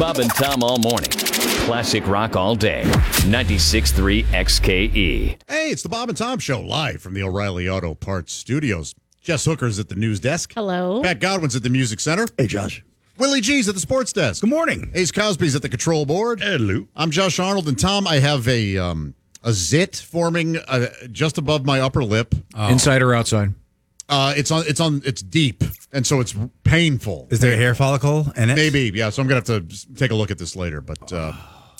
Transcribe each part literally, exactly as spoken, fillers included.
Bob and Tom all morning. Classic rock all day. ninety-six point three X K E. Hey, it's the Bob and Tom Show live from the O'Reilly Auto Parts Studios. Jess Hooker's at the news desk. Hello. Pat Godwin's at the music center. Hey, Josh. Willie G's at the sports desk. Good morning. Ace Cosby's at the control board. Hello. I'm Josh Arnold, and Tom, I have a um, a zit forming uh, just above my upper lip. Oh. Inside or outside? Uh, it's on. It's on. It's deep, and so it's painful. Is there a hair follicle in it? Maybe, yeah. So I'm gonna have to s- take a look at this later. But uh,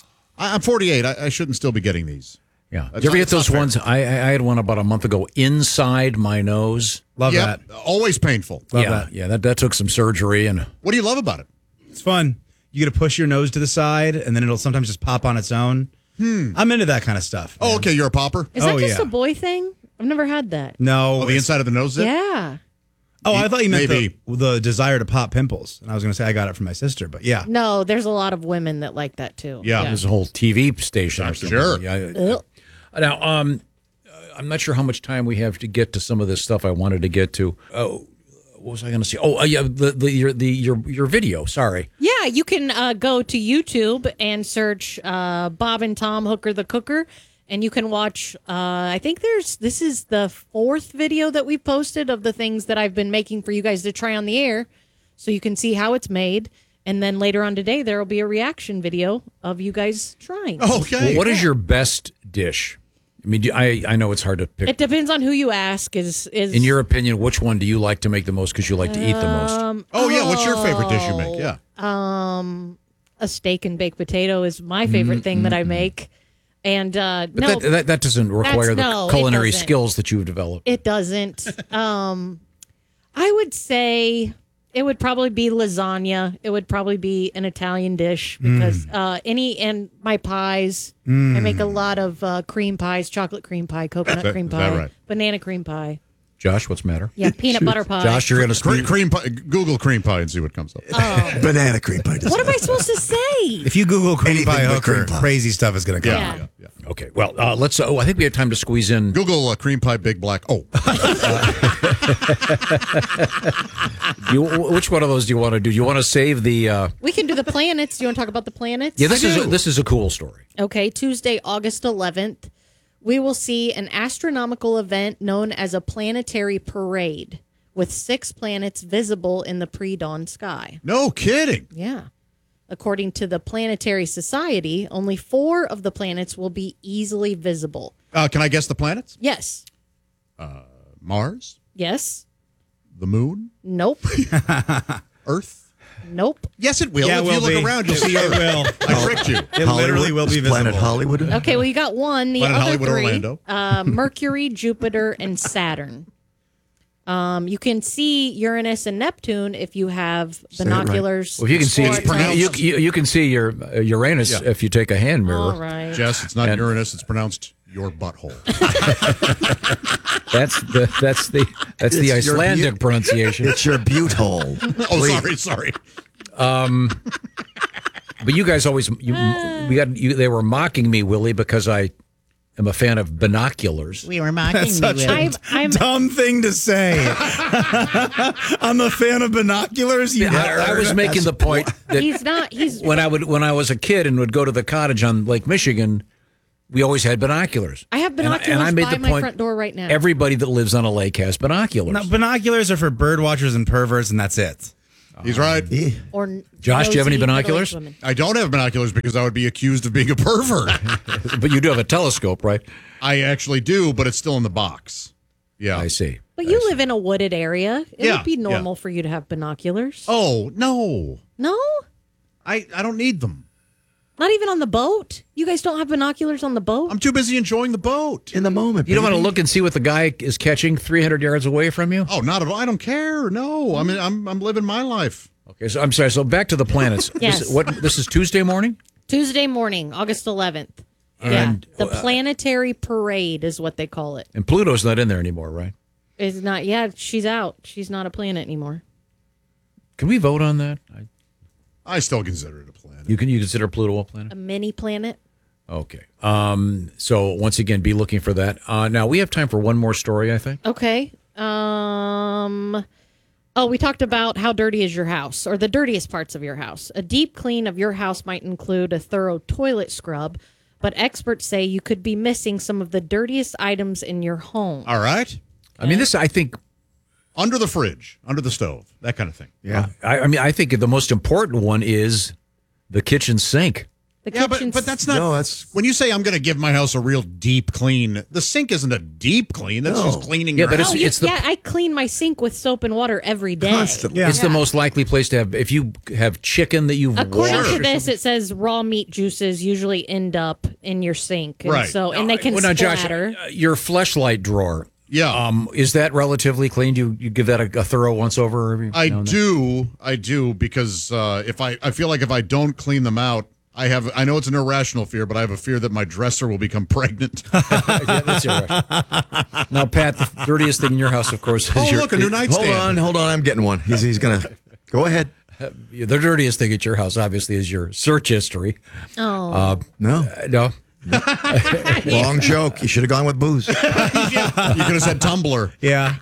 I, I'm forty-eight. I, I shouldn't still be getting these. Yeah. That's Did you ever not- get it's not those fair. ones? I, I I had one about a month ago inside my nose. Love Yep, that. always painful. Love yeah, that. yeah. That that took some surgery and What do you love about it? It's fun. You get to push your nose to the side, and then it'll sometimes just pop on its own. Hmm. I'm into that kind of stuff. Oh, man. okay. You're a popper. Is that Oh, just yeah. a boy thing? I've never had that. No. Oh, the inside of the nose zit. Yeah. Oh, I thought you meant Maybe. the, the desire to pop pimples. And I was going to say I got it from my sister, but yeah. No, there's a lot of women that like that too. Yeah. there's a whole T V station. I'm or something. sure. Yeah. Ugh. Now, um, I'm not sure how much time we have to get to some of this stuff I wanted to get to. Oh, what was I going to say? Oh, uh, yeah, the the your the your your video. Sorry. Yeah, you can uh, go to YouTube and search uh, Bob and Tom Hooker the Cooker, and you can watch. Uh, I think there's this is the fourth video that we've posted of the things that I've been making for you guys to try on the air, so you can see how it's made. And then later on today, there will be a reaction video of you guys trying. Okay. Well, what is your best dish? I mean, do- I I know it's hard to pick. It depends on who you ask. Is is In your opinion, which one do you like to make the most because you like to eat the most? um, Oh yeah. What's your favorite dish you make? Yeah. Um, a steak and baked potato is my favorite thing that I make, and uh, But no, that, that that doesn't require the no, it culinary doesn't. skills that you've developed. it doesn't. um, I would say it would probably be lasagna. It would probably be an Italian dish because uh, any and my pies. I make a lot of uh, cream pies, chocolate cream pie, coconut that- cream is that pie, right? banana cream pie. Josh, what's the matter? Yeah, peanut butter pie. Josh, you're going to Cream, speak. cream pie. Google cream pie and see what comes up. Banana cream pie. What am I supposed to say? If you Google cream Anything pie but hooker, cream pie. crazy stuff is going to come Yeah. out. yeah, yeah. Okay, well, uh, let's. Oh, I think we have time to squeeze in. Google uh, cream pie big black. Oh, You, which one of those do you want to do? Do you want to save the? Uh, We can do the planets. Do you want to talk about the planets? yeah, this I is do. a, this is a cool story. Okay, Tuesday, August eleventh, we will see an astronomical event known as a planetary parade with six planets visible in the pre-dawn sky. no kidding. Yeah. According to the Planetary Society, only four of the planets will be easily visible. Uh, can I guess the planets? Yes. Mars, Yes. the moon, Nope. Earth. Nope. Yes, it will. Yeah, if it you will look be. around, you'll see It Earth. will. I tricked you. It literally will be Is visible. Planet Hollywood. Okay, well, you got one. The Planet other Hollywood, three, Orlando. uh, Mercury, Jupiter, and Saturn. Um, you can see Uranus and Neptune if you have it right. binoculars. Well, if you can see, or it's pronou- you, telescopes. you, you can see your uh, Uranus Yeah. if you take a hand mirror. All right. Jess, it's not And- Uranus. It's pronounced your butthole. That's the that's the that's the It's your Icelandic bu- pronunciation. It's your butte hole. oh, sorry, sorry. But you guys always you, we got you. They were mocking me, Willie, because I am a fan of binoculars. We were mocking That's me such with. a I'm- I'm- dumb thing to say. I'm a fan of binoculars. You I, I was making the point that He's not. He's when I would when I was a kid and would go to the cottage on Lake Michigan, we always had binoculars. I have And I- binoculars and I made by the my point, front door right now. Everybody that lives on a lake has binoculars. No, binoculars are for bird watchers and perverts, and that's it. He's right. Yeah. or Josh, do you have any nosy middle-aged binoculars? women. I don't have binoculars because I would be accused of being a pervert. But you do have a telescope, right? I actually do, but it's still in the box. Yeah. I see. But you live in a wooded area. It Yeah, would be yeah. normal for you to have binoculars. Oh, no. No, I, I don't need them. not even on the boat. You guys don't have binoculars on the boat. I'm too busy enjoying the boat. In the moment. You don't want to baby. look and see what the guy is catching three hundred yards away from you? Oh, not at all. I don't care. No. I mean, I'm I'm living my life. Okay, so I'm sorry. So back to the planets. Yes. This, what this is Tuesday morning? Tuesday morning, August eleventh. And- yeah, the planetary parade is what they call it. And Pluto's not in there anymore, right? Is not. Yeah, she's out. She's not a planet anymore. Can we vote on that? I, I still consider it a planet. you can you consider Pluto a planet? A mini planet. Okay. Um. So once again, be looking for that. Uh, now we have time for one more story, I think. Okay. Um, Oh, we talked about how dirty is your house, or the dirtiest parts of your house. A deep clean of your house might include a thorough toilet scrub, but experts say you could be missing some of the dirtiest items in your home. All right. I mean, this, I think, Under the fridge, under the stove, that kind of thing. Yeah. I, I mean, I think the most important one is the kitchen sink. The Yeah, but, kitchen but that's not. No, that's- when you say I'm going to give my house a real deep clean. The sink isn't a deep clean. That's No. just cleaning. Yeah, your but house. Oh, you- it's the- yeah, I clean my sink with soap and water every day. Constantly. Yeah. It's the most likely place to have, if you have chicken that you've According washed. to or this, something. it says raw meat juices usually end up in your sink, and Right. so and they can Well, now, Josh, splatter. uh, your fleshlight drawer. Yeah. Um, is that relatively clean? You you give that a, a thorough once over? every I now and then? do, I do, because uh, if I, I feel like if I don't clean them out, I have. I know it's an irrational fear, but I have a fear that my dresser will become pregnant. Yeah, that's irrational. Now, Pat, the dirtiest thing in your house, of course, is oh, your look, a new Hold nightstand. on, hold on. I'm getting one. He's, he's going to go ahead. the dirtiest thing at your house, obviously, is your search history. Oh, No, Uh, no, wrong joke. You should have gone with booze. You could have said Tumblr. Yeah.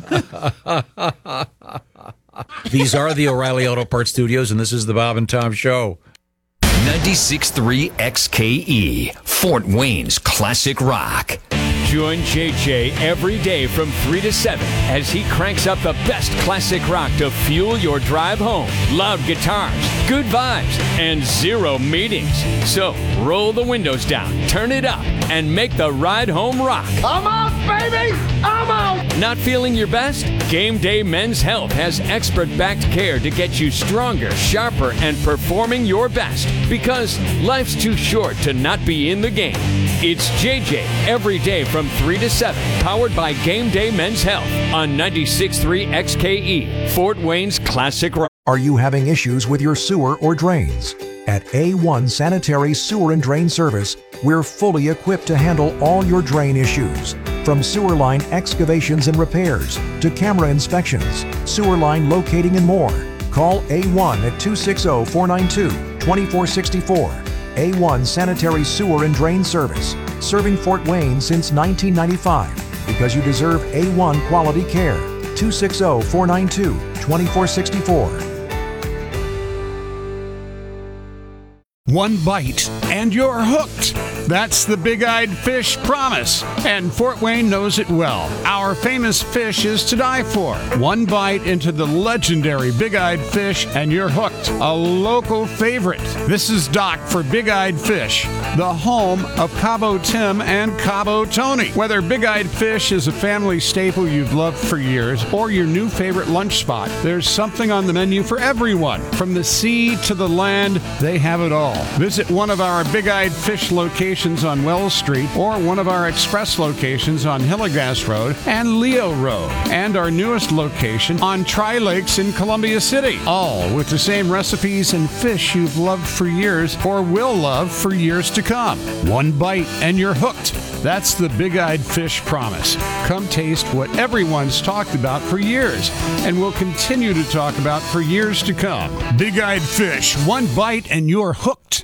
these are the O'Reilly Auto Parts Studios, and this is the Bob and Tom Show. ninety-six point three X K E, Fort Wayne's classic rock. Join J J every day from three to seven as he cranks up the best classic rock to fuel your drive home. Loud guitars, good vibes, and zero meetings. So roll the windows down, turn it up, and make the ride home rock. I'm out, baby! I'm out! Not feeling your best? Game Day Men's Health has expert-backed care to get you stronger, sharper, and performing your best. Because life's too short to not be in the game. It's J J every day from three to seven, powered by Game Day Men's Health on ninety-six point three X K E, Fort Wayne's classic rock. Are you having issues with your sewer or drains? At A one Sanitary Sewer and Drain Service, we're fully equipped to handle all your drain issues. From sewer line excavations and repairs to camera inspections, sewer line locating, and more. Call A one at two six zero, four nine two, two four six four. A one Sanitary Sewer and Drain Service, serving Fort Wayne since nineteen ninety-five, because you deserve A one quality care. two six zero, four nine two, two four six four. One bite and you're hooked. That's the Big-Eyed Fish promise, and Fort Wayne knows it well. Our famous fish is to die for. One bite into the legendary Big-Eyed Fish and you're hooked. A local favorite. This is Doc for Big-Eyed Fish, the home of Cabo Tim and Cabo Tony. Whether Big-Eyed Fish is a family staple you've loved for years or your new favorite lunch spot, there's something on the menu for everyone. From the sea to the land, they have it all. Visit one of our Big-Eyed Fish locations on Wells Street or one of our express locations on Hillegas Road and Leo Road, and our newest location on Tri Lakes in Columbia City, all with the same recipes and fish you've loved for years or will love for years to come. One bite and you're hooked. That's the Big-Eyed Fish promise. Come taste what everyone's talked about for years and will continue to talk about for years to come. Big-Eyed Fish, one bite and you're hooked.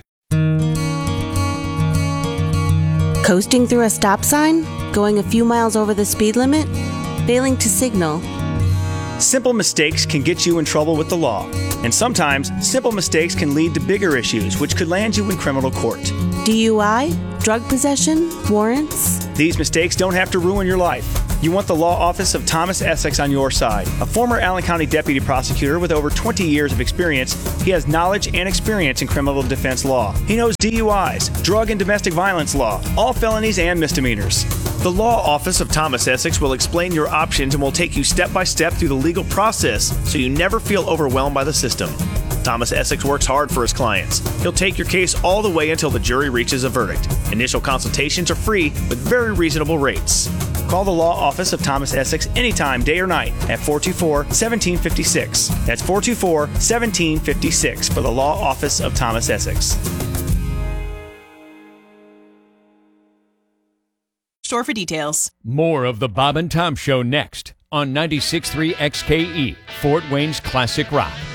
Coasting through a stop sign? Going a few miles over the speed limit? Failing to signal? Simple mistakes can get you in trouble with the law. And sometimes, simple mistakes can lead to bigger issues, which could land you in criminal court. D U I? Drug possession? Warrants? These mistakes don't have to ruin your life. You want the law office of Thomas Essex on your side. A former Allen County deputy prosecutor with over twenty years of experience, he has knowledge and experience in criminal defense law. He knows D U Is, drug and domestic violence law, all felonies and misdemeanors. The law office of Thomas Essex will explain your options and will take you step by step through the legal process so you never feel overwhelmed by the system. Thomas Essex works hard for his clients. He'll take your case all the way until the jury reaches a verdict. Initial consultations are free with very reasonable rates. Call the law office of Thomas Essex anytime, day or night, at four two four, one seven five six. That's four two four, one seven five six for the law office of Thomas Essex. Store for details. More of the Bob and Tom Show next on ninety-six point three X K E, Fort Wayne's classic rock.